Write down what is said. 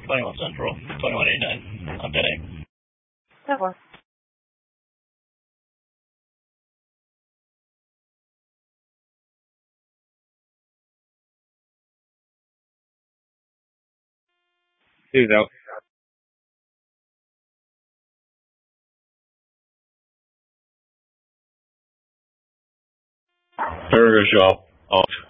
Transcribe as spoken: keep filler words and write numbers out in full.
twenty-one Central, twenty-one eighty-nine. I'm dead aim. That works. Two's out. Paragraph Shaw. Off.